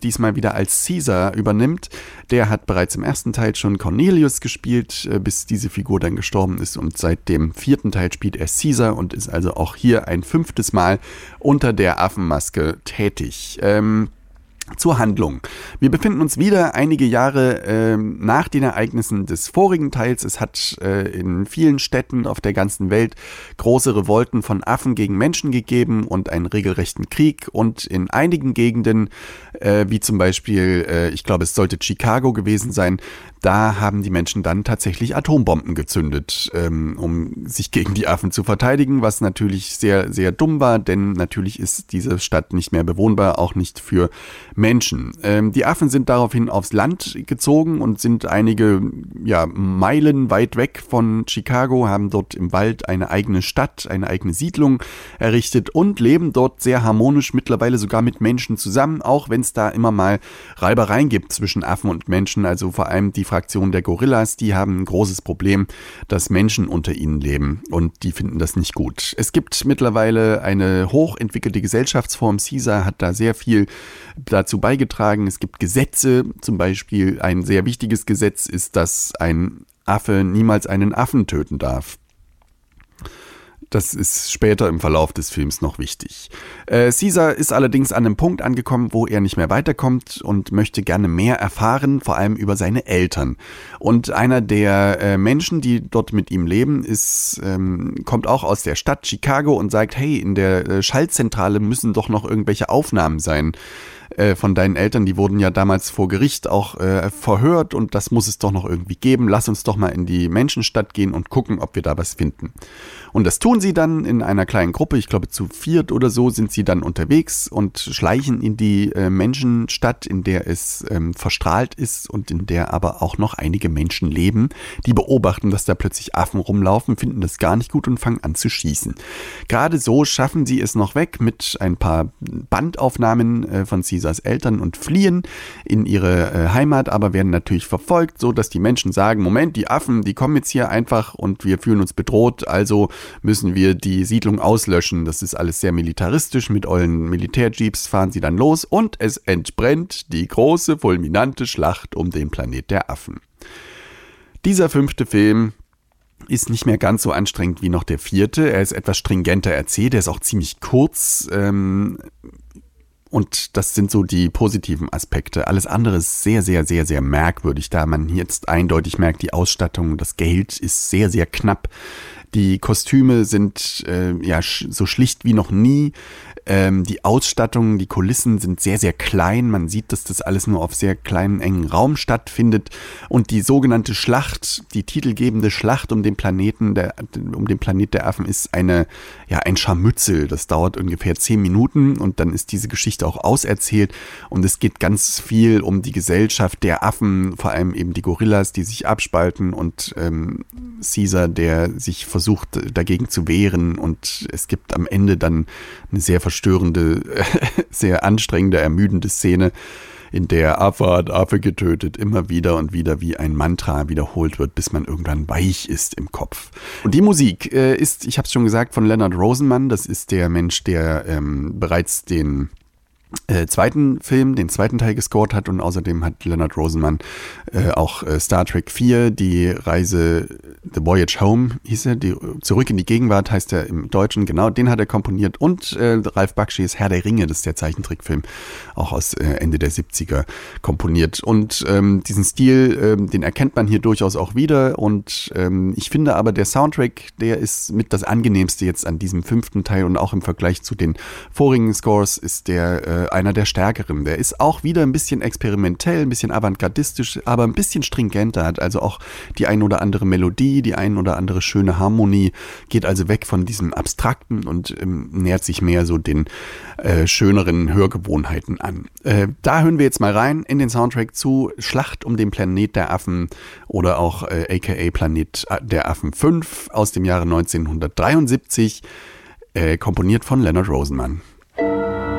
diesmal wieder als Caesar übernimmt. Der hat bereits im ersten Teil schon Cornelius gespielt, bis diese Figur dann gestorben ist. Und seit dem 4. Teil spielt er Caesar und ist also auch hier ein 5. Mal unter der Affenmaske tätig. Zur Handlung. Wir befinden uns wieder einige Jahre nach den Ereignissen des vorigen Teils. Es hat in vielen Städten auf der ganzen Welt große Revolten von Affen gegen Menschen gegeben und einen regelrechten Krieg. Und in einigen Gegenden, wie zum Beispiel, ich glaube, es sollte Chicago gewesen sein, da haben die Menschen dann tatsächlich Atombomben gezündet, um sich gegen die Affen zu verteidigen, was natürlich sehr, sehr dumm war, denn natürlich ist diese Stadt nicht mehr bewohnbar, auch nicht für Menschen. Die Affen sind daraufhin aufs Land gezogen und sind einige Meilen weit weg von Chicago, haben dort im Wald eine eigene Stadt, eine eigene Siedlung errichtet und leben dort sehr harmonisch, mittlerweile sogar mit Menschen zusammen, auch wenn es da immer mal Reibereien gibt zwischen Affen und Menschen, also vor allem die Fraktion der Gorillas, die haben ein großes Problem, dass Menschen unter ihnen leben und die finden das nicht gut. Es gibt mittlerweile eine hochentwickelte Gesellschaftsform. Caesar hat da sehr viel dazu beigetragen. Es gibt Gesetze, zum Beispiel ein sehr wichtiges Gesetz ist, dass ein Affe niemals einen Affen töten darf. Das ist später im Verlauf des Films noch wichtig. Caesar ist allerdings an einem Punkt angekommen, wo er nicht mehr weiterkommt und möchte gerne mehr erfahren, vor allem über seine Eltern. Und einer der Menschen, die dort mit ihm leben, kommt auch aus der Stadt Chicago und sagt, hey, in der Schaltzentrale müssen doch noch irgendwelche Aufnahmen sein von deinen Eltern, die wurden ja damals vor Gericht auch verhört und das muss es doch noch irgendwie geben. Lass uns doch mal in die Menschenstadt gehen und gucken, ob wir da was finden. Und das tun sie dann in einer kleinen Gruppe, ich glaube zu 4 oder so sind sie dann unterwegs und schleichen in die Menschenstadt, in der es verstrahlt ist und in der aber auch noch einige Menschen leben, die beobachten, dass da plötzlich Affen rumlaufen, finden das gar nicht gut und fangen an zu schießen. Gerade so schaffen sie es noch weg mit ein paar Bandaufnahmen von Caesars Eltern und fliehen in ihre Heimat, aber werden natürlich verfolgt, so dass die Menschen sagen, Moment, die Affen, die kommen jetzt hier einfach und wir fühlen uns bedroht, also müssen wir die Siedlung auslöschen. Das ist alles sehr militaristisch, mit ollen Militärjeeps fahren sie dann los und es entbrennt die große, fulminante Schlacht um den Planet der Affen. Dieser 5. Film ist nicht mehr ganz so anstrengend wie noch der 4. Er ist etwas stringenter erzählt, er ist auch ziemlich kurz, und das sind so die positiven Aspekte. Alles andere ist sehr, sehr, sehr, sehr merkwürdig, da man jetzt eindeutig merkt, die Ausstattung, das Geld ist sehr, sehr knapp. Die Kostüme sind so schlicht wie noch nie. Die Ausstattung, die Kulissen sind sehr, sehr klein. Man sieht, dass das alles nur auf sehr kleinen, engen Raum stattfindet. Und die sogenannte Schlacht, die titelgebende Schlacht um den Planet der Affen ist ein Scharmützel. Das dauert ungefähr 10 Minuten und dann ist diese Geschichte auch auserzählt. Und es geht ganz viel um die Gesellschaft der Affen, vor allem eben die Gorillas, die sich abspalten und Caesar, der sich versucht dagegen zu wehren. Und es gibt am Ende dann eine sehr verstörende, sehr anstrengende, ermüdende Szene, in der Affe hat Affe getötet, immer wieder und wieder wie ein Mantra wiederholt wird, bis man irgendwann weich ist im Kopf. Und die Musik ist, ich habe es schon gesagt, von Leonard Rosenman. Das ist der Mensch, der bereits den zweiten Teil gescored hat und außerdem hat Leonard Rosenman auch Star Trek 4, die Reise, The Voyage Home hieß er, die Zurück in die Gegenwart heißt er im Deutschen, genau, den hat er komponiert und Ralph Bakshi's Herr der Ringe, das ist der Zeichentrickfilm, auch aus Ende der 70er komponiert und diesen Stil, den erkennt man hier durchaus auch wieder und ich finde aber der Soundtrack, der ist mit das angenehmste jetzt an diesem 5. Teil und auch im Vergleich zu den vorigen Scores ist der einer der stärkeren. Der ist auch wieder ein bisschen experimentell, ein bisschen avantgardistisch, aber ein bisschen stringenter, hat also auch die ein oder andere Melodie, die ein oder andere schöne Harmonie, geht also weg von diesem Abstrakten und nähert sich mehr so den schöneren Hörgewohnheiten an. Da hören wir jetzt mal rein in den Soundtrack zu Schlacht um den Planet der Affen oder auch aka Planet der Affen 5 aus dem Jahre 1973, komponiert von Leonard Rosenman.